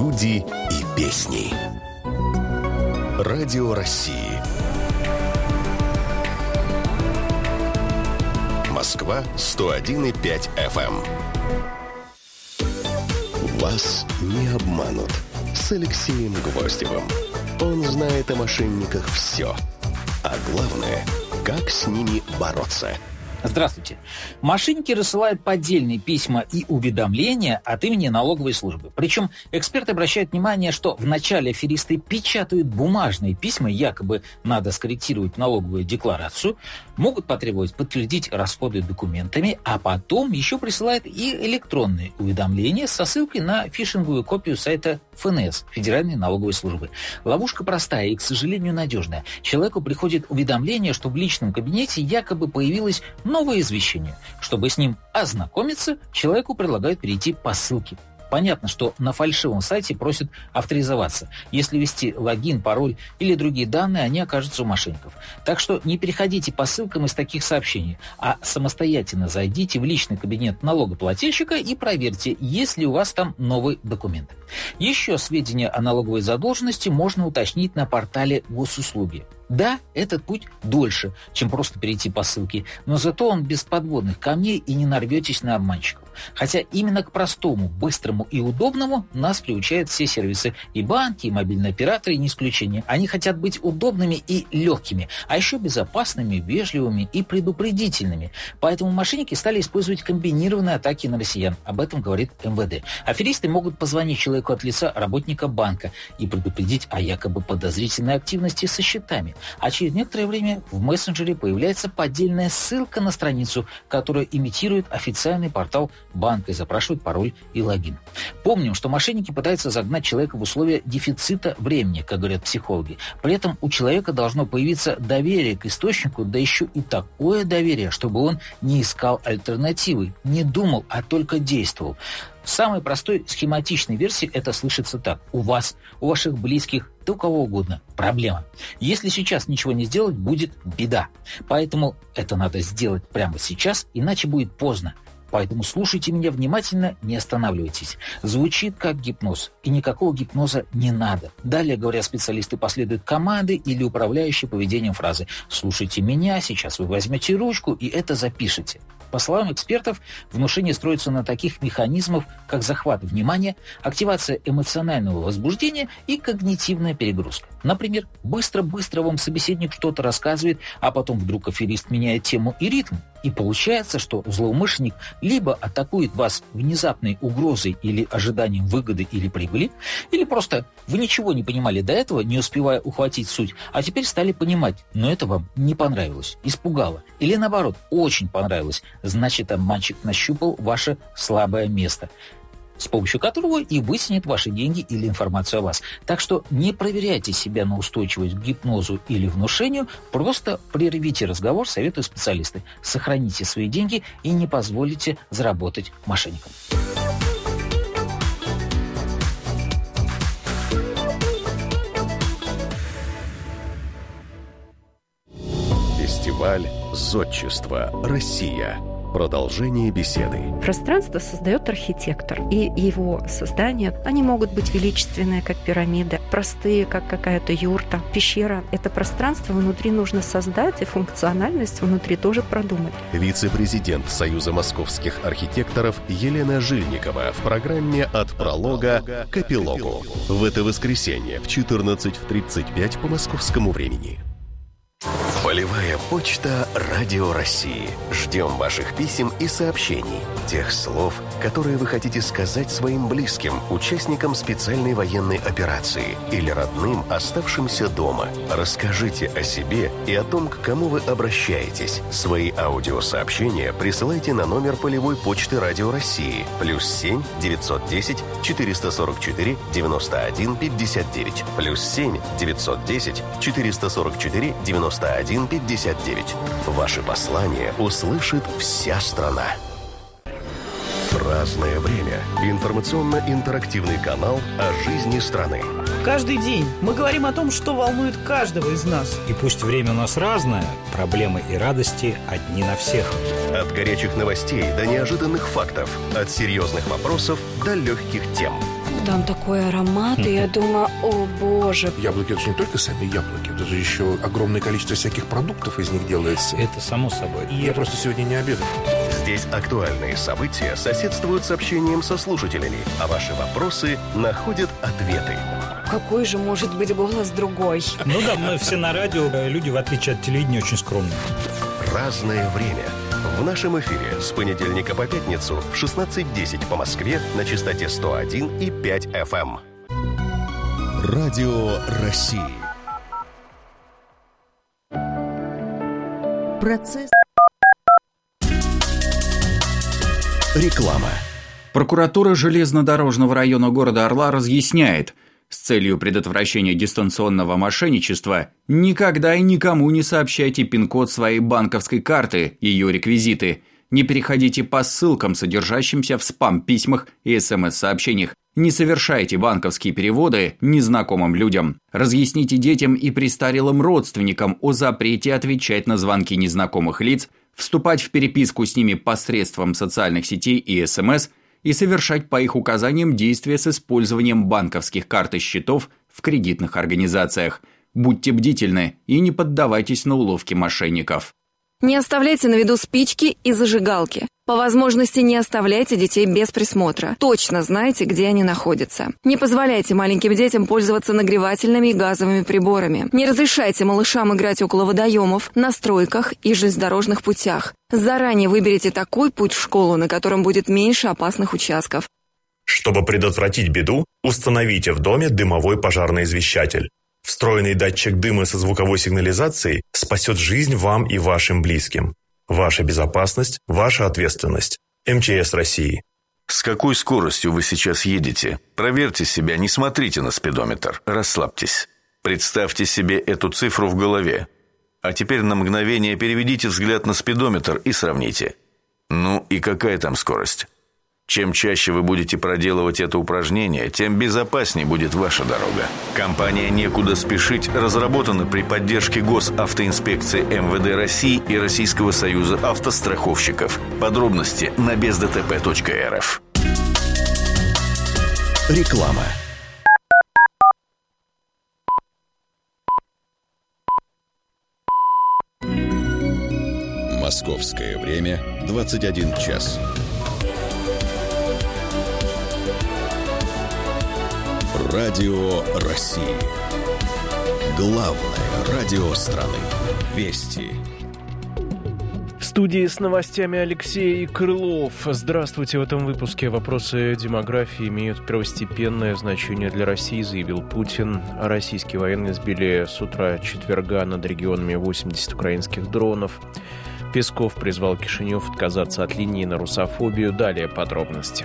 Люди и песни. Радио России. Москва 101,5 FM. Вас не обманут. С Алексеем Гвоздевым. Он знает о мошенниках все. А главное, как с ними бороться. Здравствуйте. Мошенники рассылают поддельные письма и уведомления от имени налоговой службы. Причем эксперты обращают внимание, что вначале аферисты печатают бумажные письма, якобы надо скорректировать налоговую декларацию, могут потребовать подтвердить расходы документами, а потом еще присылают и электронные уведомления со ссылкой на фишинговую копию сайта ФНС, Федеральной налоговой службы. Ловушка простая и, к сожалению, надежная. Человеку приходит уведомление, что в личном кабинете якобы появилось новое извещение. Чтобы с ним ознакомиться, человеку предлагают перейти по ссылке. Понятно, что на фальшивом сайте просят авторизоваться. Если ввести логин, пароль или другие данные, они окажутся у мошенников. Так что не переходите по ссылкам из таких сообщений, а самостоятельно зайдите в личный кабинет налогоплательщика и проверьте, есть ли у вас там новые документы. Еще сведения о налоговой задолженности можно уточнить на портале Госуслуги. Да, этот путь дольше, чем просто перейти по ссылке, но зато он без подводных камней и не нарветесь на обманщиков. Хотя именно к простому, быстрому и удобному нас приучают все сервисы. И банки, и мобильные операторы, не исключение. Они хотят быть удобными и легкими, а еще безопасными, вежливыми и предупредительными. Поэтому мошенники стали использовать комбинированные атаки на россиян. Об этом говорит МВД. Аферисты могут позвонить человеку от лица работника банка и предупредить о якобы подозрительной активности со счетами. А через некоторое время в мессенджере появляется поддельная ссылка на страницу, которая имитирует официальный портал банка и запрашивает пароль и логин. Помним, что мошенники пытаются загнать человека в условия дефицита времени, как говорят психологи. При этом у человека должно появиться доверие к источнику, да еще и такое доверие, чтобы он не искал альтернативы, не думал, а только действовал. В самой простой схематичной версии это слышится так. У вас, у ваших близких, да у кого угодно проблема. Если сейчас ничего не сделать, будет беда. Поэтому это надо сделать прямо сейчас, иначе будет поздно. Поэтому слушайте меня внимательно, не останавливайтесь. Звучит как гипноз, и никакого гипноза не надо. Далее, говорят специалисты, последуют команды или управляющие поведением фразы. Слушайте меня, сейчас вы возьмете ручку и это запишите. По словам экспертов, внушение строится на таких механизмах, как захват внимания, активация эмоционального возбуждения и когнитивная перегрузка. Например, быстро-быстро вам собеседник что-то рассказывает, а потом вдруг аферист меняет тему и ритм. И получается, что злоумышленник либо атакует вас внезапной угрозой или ожиданием выгоды или прибыли, или просто вы ничего не понимали до этого, не успевая ухватить суть, а теперь стали понимать, но это вам не понравилось, испугало. Или наоборот, очень понравилось. Значит, обманщик нащупал ваше слабое место, с помощью которого и вытянет ваши деньги или информацию о вас. Так что не проверяйте себя на устойчивость к гипнозу или внушению, просто прервите разговор, советуют специалисты. Сохраните свои деньги и не позволите заработать мошенникам. Фестиваль «Зодчество. Россия». Продолжение беседы. Пространство создает архитектор, и его создания, они могут быть величественные, как пирамида, простые, как какая-то юрта, пещера. Это пространство внутри нужно создать, и функциональность внутри тоже продумать. Вице-президент Союза московских архитекторов Елена Жильникова в программе «От пролога к эпилогу». В это воскресенье в 14:35 по московскому времени. Полевая почта Радио России. Ждем ваших писем и сообщений. Тех слов, которые вы хотите сказать своим близким, участникам специальной военной операции или родным, оставшимся дома. Расскажите о себе и о том, к кому вы обращаетесь. Свои аудиосообщения присылайте на номер полевой почты Радио России +7 910 444 91 59 +7 910 444 91 59. Ваши послания услышит вся страна. Разное время. Информационно-интерактивный канал о жизни страны. Каждый день мы говорим о том, что волнует каждого из нас. И пусть время у нас разное, проблемы и радости одни на всех. От горячих новостей до неожиданных фактов, от серьезных вопросов до легких тем. Там такой аромат, и я думаю, о боже. Яблоки — это же не только сами яблоки, это же еще огромное количество всяких продуктов из них делается. Это само собой. Я просто сегодня не обедал. Здесь актуальные события соседствуют с общением со слушателями, а ваши вопросы находят ответы. Какой же может быть голос другой? Ну да, мы все на радио, люди, в отличие от телевидения, очень скромные. Разное время. В нашем эфире с понедельника по пятницу в 16:10 по Москве на частоте 101,5 FM. Радио России. Процесс. Реклама. Прокуратура железнодорожного района города Орла разъясняет, с целью предотвращения дистанционного мошенничества никогда и никому не сообщайте пин-код своей банковской карты, ее реквизиты. Не переходите по ссылкам, содержащимся в спам-письмах и СМС-сообщениях. Не совершайте банковские переводы незнакомым людям. Разъясните детям и престарелым родственникам о запрете отвечать на звонки незнакомых лиц, вступать в переписку с ними посредством социальных сетей и СМС и совершать по их указаниям действия с использованием банковских карт и счетов в кредитных организациях. Будьте бдительны и не поддавайтесь на уловки мошенников. Не оставляйте на виду спички и зажигалки. По возможности не оставляйте детей без присмотра. Точно знайте, где они находятся. Не позволяйте маленьким детям пользоваться нагревательными и газовыми приборами. Не разрешайте малышам играть около водоемов, на стройках и железнодорожных путях. Заранее выберите такой путь в школу, на котором будет меньше опасных участков. Чтобы предотвратить беду, установите в доме дымовой пожарный извещатель. Встроенный датчик дыма со звуковой сигнализацией спасет жизнь вам и вашим близким. Ваша безопасность – ваша ответственность. МЧС России. С какой скоростью вы сейчас едете? Проверьте себя, не смотрите на спидометр. Расслабьтесь. Представьте себе эту цифру в голове. А теперь на мгновение переведите взгляд на спидометр и сравните. Ну и какая там скорость? Чем чаще вы будете проделывать это упражнение, тем безопаснее будет ваша дорога. Компания «Некуда спешить» разработана при поддержке Госавтоинспекции МВД России и Российского союза автостраховщиков. Подробности на бездтп.рф. Реклама. Московское время 21 час. Радио России. Главное радио страны. Вести. В студии с новостями Алексей Крылов. Здравствуйте. В этом выпуске вопросы демографии имеют первостепенное значение для России, заявил Путин. Российские военные сбили с утра четверга над регионами 80 украинских дронов. Песков призвал Кишинев отказаться от линии на русофобию. Далее подробности.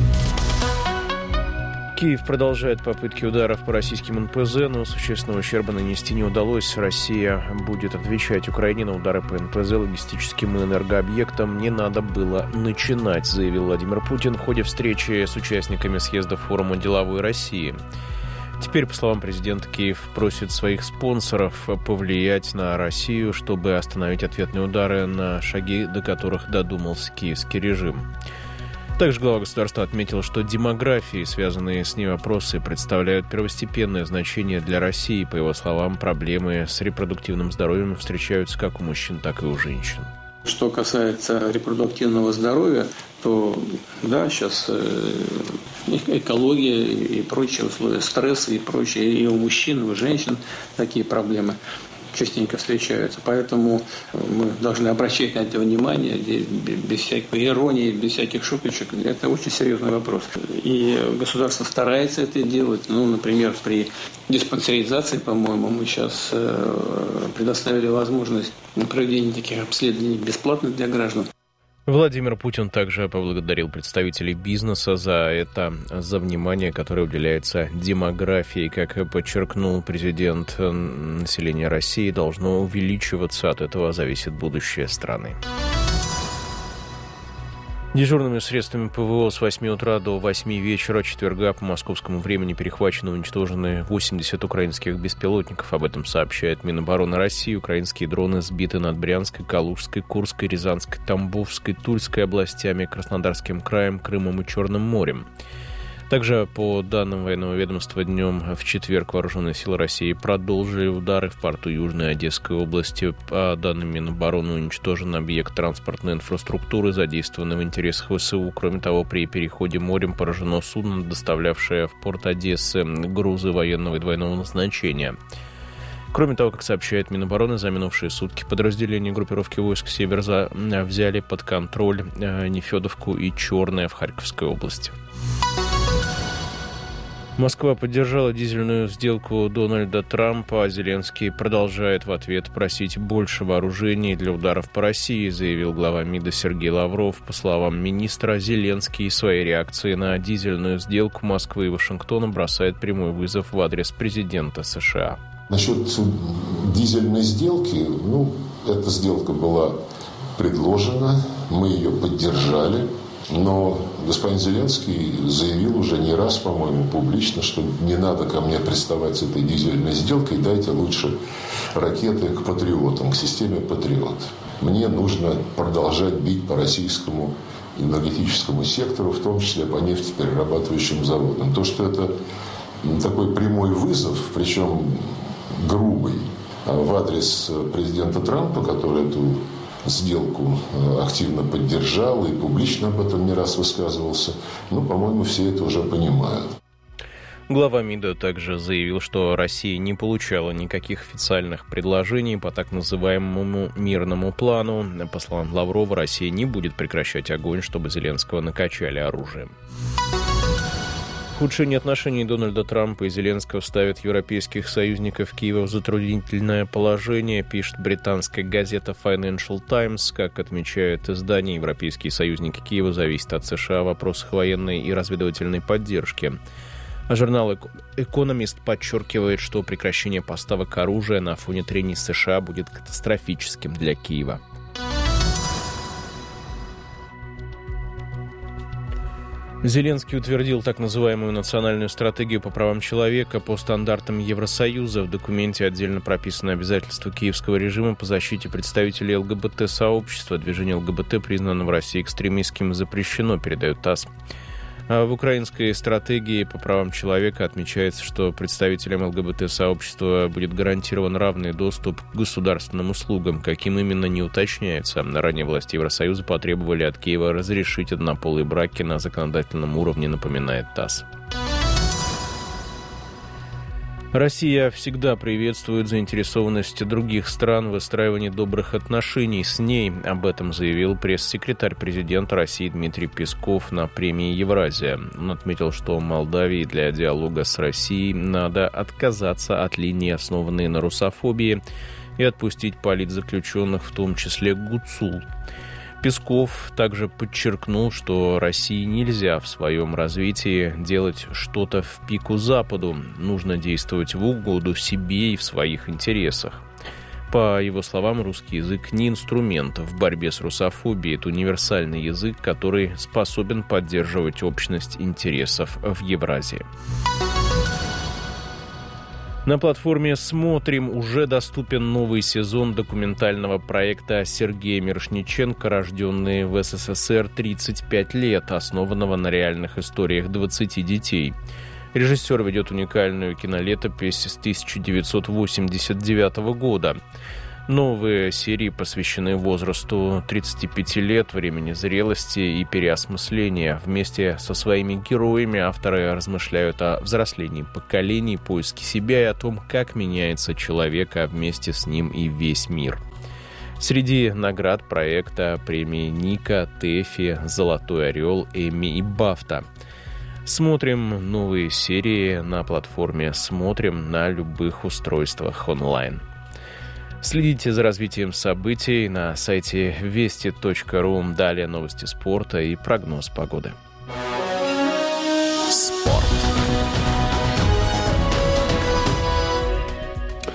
Киев продолжает попытки ударов по российским НПЗ, но существенного ущерба нанести не удалось. Россия будет отвечать Украине на удары по НПЗ, логистическим и энергообъектам. Не надо было начинать, заявил Владимир Путин в ходе встречи с участниками съезда форума «Деловой России». Теперь, по словам президента, Киев просит своих спонсоров повлиять на Россию, чтобы остановить ответные удары, на шаги до которых додумался киевский режим. Также глава государства отметил, что демография и связанные с ней вопросы представляют первостепенное значение для России. По его словам, проблемы с репродуктивным здоровьем встречаются как у мужчин, так и у женщин. Что касается репродуктивного здоровья, то да, сейчас экология и прочие условия, стресс и прочее, и у мужчин, и у женщин такие проблемы частенько встречаются. Поэтому мы должны обращать на это внимание, без всякой иронии, без всяких шуточек. Это очень серьезный вопрос. И государство старается это делать. Ну, например, при диспансеризации, по-моему, мы сейчас предоставили возможность проведения таких обследований бесплатно для граждан. Владимир Путин также поблагодарил представителей бизнеса за внимание, которое уделяется демографии. Как подчеркнул президент, население России должно увеличиваться, от этого зависит будущее страны. Дежурными средствами ПВО с 8 утра до 8 вечера четверга по московскому времени перехвачены и уничтожены 80 украинских беспилотников. Об этом сообщает Минобороны России. Украинские дроны сбиты над Брянской, Калужской, Курской, Рязанской, Тамбовской, Тульской областями, Краснодарским краем, Крымом и Черным морем. Также, по данным военного ведомства, днем в четверг вооруженные силы России продолжили удары в порту Южной Одесской области. По данным Минобороны, уничтожен объект транспортной инфраструктуры, задействованный в интересах ВСУ. Кроме того, при переходе морем поражено судно, доставлявшее в порт Одессы грузы военного и двойного назначения. Кроме того, как сообщает Минобороны, за минувшие сутки подразделения группировки войск «Север» взяли под контроль Нефедовку и Черное в Харьковской области. Москва поддержала дизельную сделку Дональда Трампа, а Зеленский продолжает в ответ просить больше вооружений для ударов по России, заявил глава МИДа Сергей Лавров. По словам министра, Зеленский своей реакцией на дизельную сделку Москвы и Вашингтона бросает прямой вызов в адрес президента США. Насчет дизельной сделки, эта сделка была предложена, мы ее поддержали. Но господин Зеленский заявил уже не раз, по-моему, публично, что не надо ко мне приставать с этой дизельной сделкой, дайте лучше ракеты к патриотам, к системе «Патриот». Мне нужно продолжать бить по российскому энергетическому сектору, в том числе по нефтеперерабатывающим заводам. То, что это такой прямой вызов, причем грубый, в адрес президента Трампа, который эту сделку активно поддержал и публично об этом не раз высказывался. По-моему, все это уже понимают. Глава МИДа также заявил, что Россия не получала никаких официальных предложений по так называемому мирному плану. По словам Лаврова, Россия не будет прекращать огонь, чтобы Зеленского накачали оружием. Ухудшение отношений Дональда Трампа и Зеленского ставит европейских союзников Киева в затруднительное положение, пишет британская газета Financial Times. Как отмечает издание, европейские союзники Киева зависят от США в вопросах военной и разведывательной поддержки. А журнал Economist подчеркивает, что прекращение поставок оружия на фоне трений с США будет катастрофическим для Киева. Зеленский утвердил так называемую национальную стратегию по правам человека по стандартам Евросоюза. В документе отдельно прописано обязательство киевского режима по защите представителей ЛГБТ-сообщества. Движение ЛГБТ признано в России экстремистским и запрещено, передает ТАСС. А в украинской стратегии по правам человека отмечается, что представителям ЛГБТ-сообщества будет гарантирован равный доступ к государственным услугам. Каким именно, не уточняется. Ранее власти Евросоюза потребовали от Киева разрешить однополые браки на законодательном уровне, напоминает ТАСС. Россия всегда приветствует заинтересованность других стран в выстраивании добрых отношений с ней. Об этом заявил пресс-секретарь президента России Дмитрий Песков на премии «Евразия». Он отметил, что Молдавии для диалога с Россией надо отказаться от линии, основанной на русофобии, и отпустить политзаключенных, в том числе Гуцул. Песков также подчеркнул, что России нельзя в своем развитии делать что-то в пику Западу. Нужно действовать в угоду себе и в своих интересах. По его словам, русский язык не инструмент в борьбе с русофобией. Это универсальный язык, который способен поддерживать общность интересов в Евразии. На платформе «Смотрим» уже доступен новый сезон документального проекта Сергея Мирошниченко, рожденный в СССР 35 лет, основанного на реальных историях 20 детей. Режиссер ведет уникальную кинолетопись с 1989 года. Новые серии посвящены возрасту 35 лет, времени зрелости и переосмысления. Вместе со своими героями авторы размышляют о взрослении поколений, поиске себя и о том, как меняется человек, а вместе с ним и весь мир. Среди наград проекта премии Ника, ТЭФИ, Золотой орел, Эмми и Бафта. Смотрим новые серии на платформе «Смотрим» на любых устройствах онлайн. Следите за развитием событий на сайте вести.ру. Далее новости спорта и прогноз погоды. Спорт.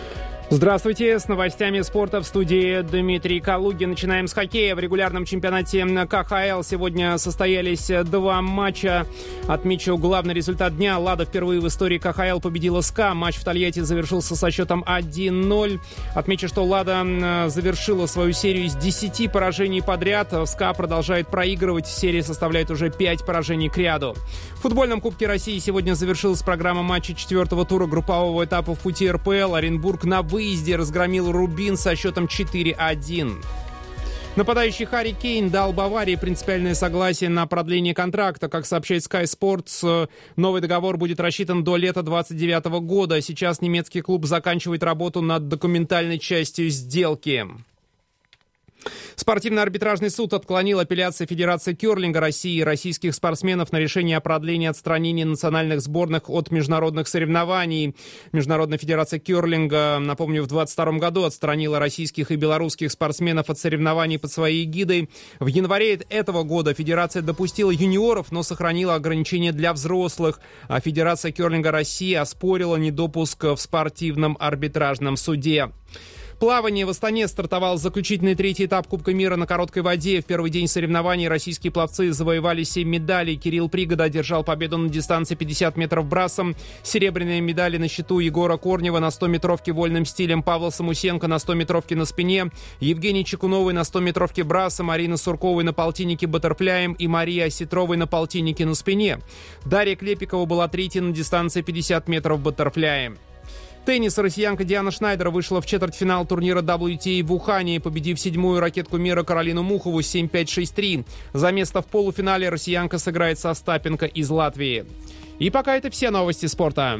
Здравствуйте, с новостями спорта в студии Дмитрий Калугин. Начинаем с хоккея. В регулярном чемпионате КХЛ сегодня состоялись 2 матча. Отмечу главный результат дня. «Лада» впервые в истории КХЛ победила СКА. Матч в Тольятти завершился со счетом 1-0. Отмечу, что «Лада» завершила свою серию из 10 поражений подряд. СКА продолжает проигрывать. Серия составляет уже 5 поражений к ряду. В футбольном Кубке России сегодня завершилась программа матчей 4-го тура группового этапа в пути РПЛ. Оренбург на выезде разгромил «Рубин» со счетом 4-1. Нападающий Харри Кейн дал Баварии принципиальное согласие на продление контракта. Как сообщает Sky Sports, новый договор будет рассчитан до лета 2029 года. Сейчас немецкий клуб заканчивает работу над документальной частью сделки. Спортивный арбитражный суд отклонил апелляции Федерации керлинга России и российских спортсменов на решение о продлении отстранения национальных сборных от международных соревнований. Международная федерация керлинга, напомню, в 2022 году отстранила российских и белорусских спортсменов от соревнований под своей эгидой. В январе этого года федерация допустила юниоров, но сохранила ограничения для взрослых. А Федерация керлинга России оспорила недопуск в спортивном арбитражном суде. Плавание в Астане стартовал заключительный 3-й этап Кубка мира на короткой воде. В первый день соревнований российские пловцы завоевали 7 медалей. Кирилл Пригода одержал победу на дистанции 50 метров брасом. Серебряные медали на счету Егора Корнева на 100-метровке вольным стилем, Павла Самусенко на 100-метровке на спине, Евгений Чекуновой на 100-метровке брасом, Марина Сурковой на полтиннике баттерфляем и Мария Осетровой на полтиннике на спине. Дарья Клепикова была 3-й на дистанции 50 метров баттерфляем. Теннис. Россиянка Диана Шнайдер вышла в четвертьфинал турнира WTA в Ухане, победив 7-ю ракетку мира Каролину Мухову 7-5-6-3. За место в полуфинале россиянка сыграет со Остапенко из Латвии. И пока это все новости спорта.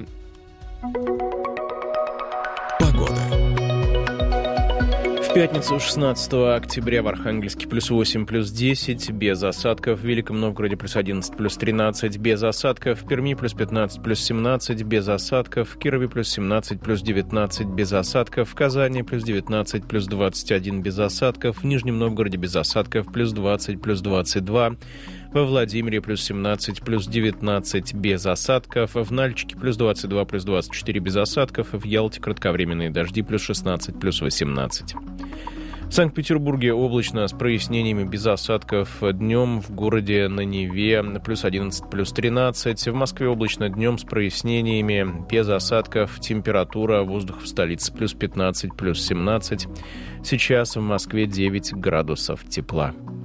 В пятницу 16 октября в Архангельске +8, +10, без осадков. В Великом Новгороде +11, +13, без осадков. В Перми +15, +17, без осадков. В Кирове +17, +19, без осадков. В Казани +19, +21, без осадков. В Нижнем Новгороде без осадков +20, +22. Во Владимире +17, +19, без осадков. В Нальчике +22, +24, без осадков. В Ялте кратковременные дожди +16, +18. В Санкт-Петербурге облачно с прояснениями, без осадков. Днем в городе на Неве +11, +13. В Москве облачно днем с прояснениями, без осадков. Температура воздуха в столице +15, +17. Сейчас в Москве 9 градусов тепла.